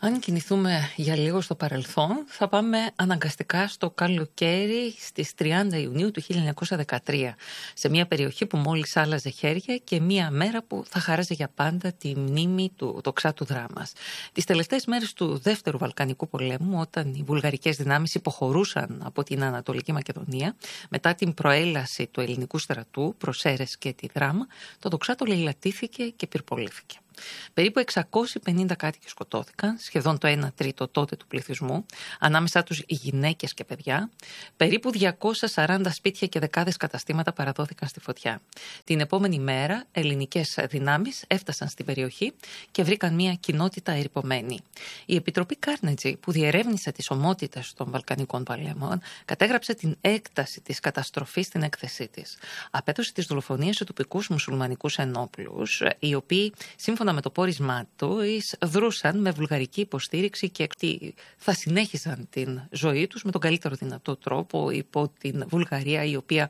Αν κινηθούμε για λίγο στο παρελθόν, θα πάμε αναγκαστικά στο καλοκαίρι στις 30 Ιουνίου του 1913, σε μια περιοχή που μόλις άλλαζε χέρια και μια μέρα που θα χαράζει για πάντα τη μνήμη του τοξά του δράμας. Τις τελευταίες μέρες του Δεύτερου Βαλκανικού Πολέμου, όταν οι βουλγαρικές δυνάμεις υποχωρούσαν από την Ανατολική Μακεδονία, μετά την προέλαση του ελληνικού στρατού προς Σέρες και τη Δράμα, το τοξάτο λαιλατήθηκε και πυρπολήθηκε. Περίπου 650 κάτοικοι σκοτώθηκαν, σχεδόν το 1 τρίτο τότε του πληθυσμού, ανάμεσά τους γυναίκες και παιδιά. Περίπου 240 σπίτια και δεκάδες καταστήματα παραδόθηκαν στη φωτιά. Την επόμενη μέρα, ελληνικές δυνάμεις έφτασαν στην περιοχή και βρήκαν μια κοινότητα ερειπωμένη. Η Επιτροπή Κάρνετζι, που διερεύνησε τις ομότητες των Βαλκανικών πολέμων, κατέγραψε την έκταση της καταστροφής στην έκθεσή της. Απέδωσε τις δολοφονίες σε τοπικούς μουσουλμανικούς ενόπλους, οι οποίοι, σύμφωνα με το πόρισμά του, δρούσαν με βουλγαρική υποστήριξη και θα συνέχιζαν την ζωή τους με τον καλύτερο δυνατό τρόπο υπό την Βουλγαρία, η οποία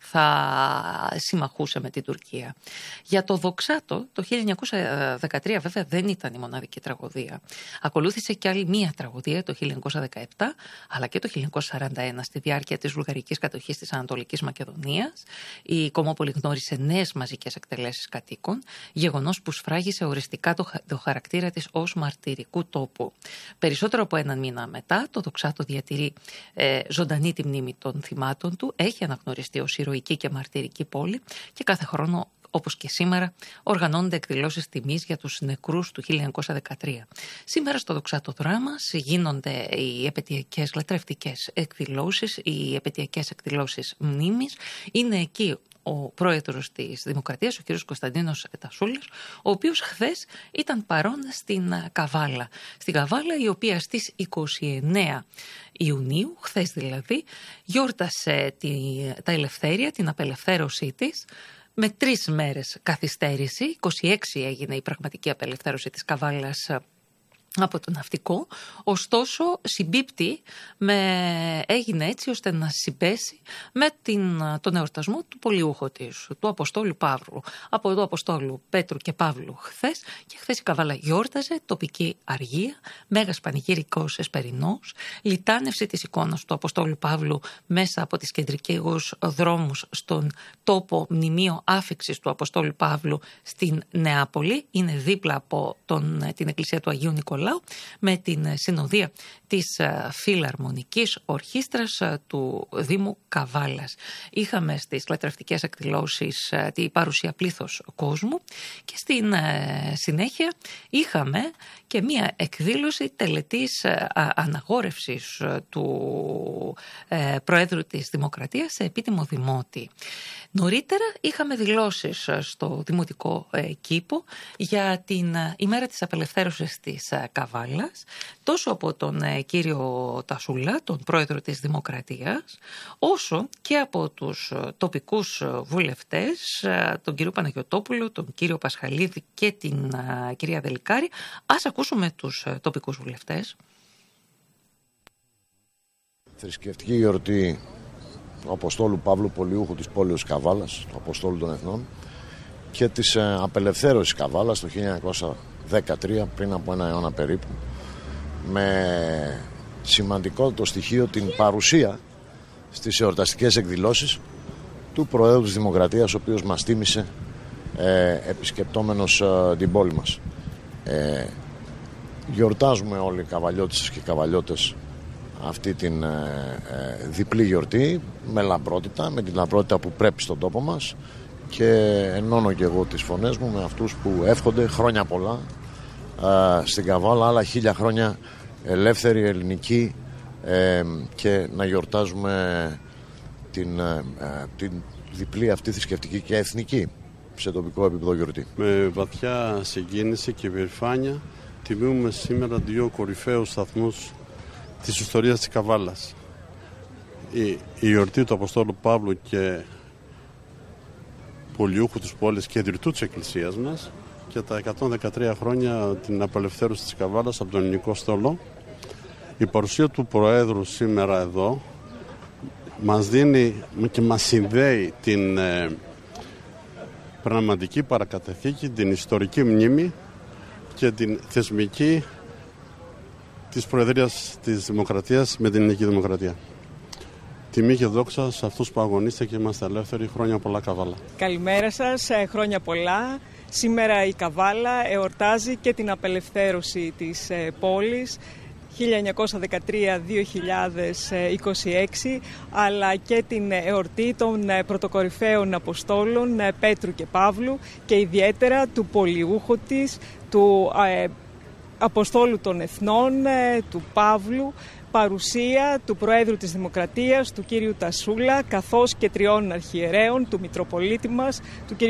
θα συμμαχούσε με την Τουρκία. Για το Δοξάτο, το 1913 βέβαια δεν ήταν η μοναδική τραγωδία. Ακολούθησε και άλλη μία τραγωδία το 1917, αλλά και το 1941 στη διάρκεια της βουλγαρικής κατοχής της Ανατολικής Μακεδονίας. Η Κομόπολη γνώρισε νέες μαζικές εκτελέσεις κατοίκων, γεγονός που σφράγισε οριστικά το χαρακτήρα της ως μαρτυρικού τόπου. Περισσότερο από έναν μήνα μετά, το Δοξάτο διατηρεί ζωντανή τη μνήμη των θυμάτων του, έχει αναγνωριστεί ως ηρωική και μαρτυρική πόλη και κάθε χρόνο, όπως και σήμερα, οργανώνονται εκδηλώσεις τιμής για τους νεκρούς του 1913. Σήμερα στο Δοξάτο Δράμας γίνονται οι επαιτειακές λατρευτικές εκδηλώσεις, οι επαιτειακές εκδηλώσεις μνήμης. Είναι εκεί ο πρόεδρος της Δημοκρατίας, ο κ. Κωνσταντίνος Τασούλας, ο οποίος χθες ήταν παρόν στην Καβάλα. Στην Καβάλα, η οποία στις 29 Ιουνίου, χθες δηλαδή, γιόρτασε τα ελευθέρια, την απελευθέρωσή της, με 3 μέρες καθυστέρηση. 26 έγινε η πραγματική απελευθέρωση της Καβάλας από το ναυτικό, ωστόσο έγινε έτσι ώστε να συμπέσει με τον εορτασμό του πολιούχου της, του Αποστόλου Παύλου. Από εδώ Αποστόλου Πέτρου και Παύλου χθες, και χθες η Καβάλα γιόρταζε τοπική αργία, μέγας πανηγυρικός εσπερινός, λιτάνευση της εικόνας του Αποστόλου Παύλου μέσα από τις κεντρικούς δρόμους στον τόπο μνημείο άφιξης του Αποστόλου Παύλου στην Νεάπολη. Είναι δίπλα από την εκκλησία του Αγίου Νικολάου, με την συνοδεία της Φιλαρμονικής Ορχήστρας του Δήμου Καβάλας. Είχαμε στις λατρευτικές εκδηλώσεις τη παρουσία πλήθος κόσμου και στην συνέχεια είχαμε και μία εκδήλωση τελετής αναγόρευσης του Προέδρου της Δημοκρατίας σε επίτιμο δημότη. Νωρίτερα είχαμε δηλώσεις στο Δημοτικό Κήπο για την ημέρα της απελευθέρωσης της Καβάλας, τόσο από τον κύριο Τασούλα, τον πρόεδρο της Δημοκρατίας, όσο και από τους τοπικούς βουλευτές, τον κύριο Παναγιωτόπουλο, τον κύριο Πασχαλίδη και την κυρία Δελικάρη. Ας ακούσουμε τους τοπικούς βουλευτές. Θρησκευτική γιορτή του Αποστόλου Παύλου, πολιούχου της πόλεως Καβάλας, του Αποστόλου των Εθνών, και της απελευθέρωσης Καβάλας το 1913, πριν από 1 αιώνα περίπου, με σημαντικό το στοιχείο την παρουσία στις εορταστικές εκδηλώσεις του Προέδρου της Δημοκρατίας, ο οποίος μας τίμησε επισκεπτόμενος την πόλη μας. Γιορτάζουμε όλοι οι καβαλιώτες και καβαλιώτες αυτή την διπλή γιορτή με λαμπρότητα, με την λαμπρότητα που πρέπει στον τόπο μας, και ενώνω και εγώ τις φωνές μου με αυτούς που εύχονται χρόνια πολλά στην Καβάλα, άλλα 1000 χρόνια ελεύθερη, ελληνική, και να γιορτάζουμε την διπλή αυτή θρησκευτική και εθνική σε τοπικό επίπεδο γιορτή. Με βαθιά συγκίνηση και περηφάνεια τιμούμε σήμερα 2 κορυφαίους σταθμούς της ιστορίας της Καβάλας. Η γιορτή του Αποστόλου Παύλου και πολιούχου της πόλης και ιδρυτού της εκκλησίας μας, και τα 113 χρόνια την απελευθέρωση της Καβάλας από τον ελληνικό στόλο. Η παρουσία του Προέδρου σήμερα εδώ μας δίνει και μας συνδέει την πραγματική παρακαταθήκη, την ιστορική μνήμη και την θεσμική της Προεδρίας της Δημοκρατίας με την Ελληνική Δημοκρατία. Τιμή και δόξα σε αυτούς που αγωνίστε και είμαστε ελεύθεροι. Χρόνια πολλά, Καβάλα. Καλημέρα σας, χρόνια πολλά. Σήμερα η Καβάλα εορτάζει και την απελευθέρωση της πόλης 1913-2026, αλλά και την εορτή των πρωτοκορυφαίων Αποστόλων Πέτρου και Παύλου και ιδιαίτερα του πολιούχου της, του Αποστόλου των Εθνών, του Παύλου, παρουσία του Προέδρου της Δημοκρατίας, του κύριου Τασούλα, καθώς και 3 αρχιερέων, του Μητροπολίτη μας, του κύριου